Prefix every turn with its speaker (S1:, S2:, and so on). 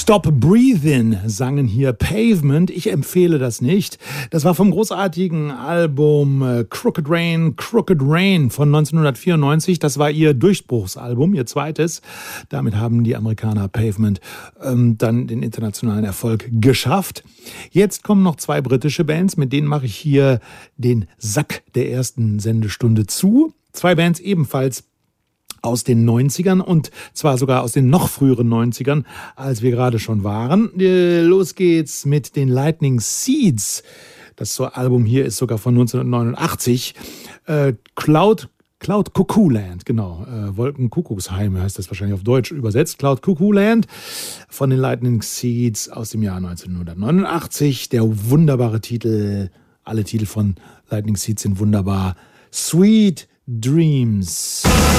S1: Stop Breathin' sangen hier Pavement. Ich empfehle das nicht. Das war vom großartigen Album Crooked Rain von 1994. Das war ihr Durchbruchsalbum, ihr zweites. Damit haben die Amerikaner Pavement dann den internationalen Erfolg geschafft. Jetzt kommen noch zwei britische Bands, mit denen mache ich hier den Sack der ersten Sendestunde zu. Zwei Bands ebenfalls aus den 90ern und zwar sogar aus den noch früheren 90ern, als wir gerade schon waren. Los geht's mit den Lightning Seeds. Das Album hier ist sogar von 1989. Cloud Cuckoo Land, genau. Wolkenkuckucksheim heißt das wahrscheinlich auf Deutsch übersetzt. Cloud Cuckoo Land von den Lightning Seeds aus dem Jahr 1989. Der wunderbare Titel, alle Titel von Lightning Seeds sind wunderbar. Sweet Dreams.